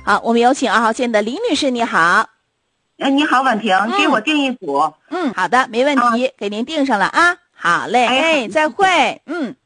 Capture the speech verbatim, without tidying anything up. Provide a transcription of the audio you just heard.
好，我们有请二号线的林女士，你好。 哎，你好，婉婷，给我订一组。 嗯，好的，没问题， 啊、 给您订上了啊。好嘞， 哎， 哎，再会，嗯。